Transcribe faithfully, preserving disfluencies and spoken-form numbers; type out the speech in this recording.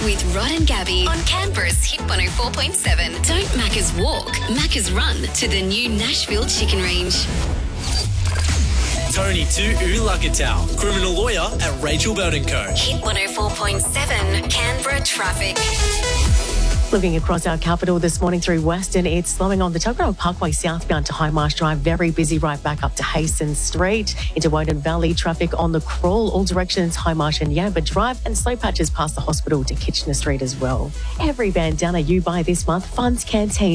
with Rod and Gabby on Canberra's Hit one oh four point seven. Don't Macca's walk, Macca's run to the new Nashville chicken range. Tony to Ulagatow, criminal lawyer at Rachel Bird and Co. Hit one oh four point seven, Canberra traffic. Looking across our capital this morning through Western, it's slowing on the Tuggerah Parkway southbound to High Marsh Drive. Very busy right back up to Hastings Street. Into Woden Valley, traffic on the Crawl, all directions, High Marsh and Yamba Drive, and slow patches past the hospital to Kitchener Street as well. Every bandana you buy this month funds Canteen.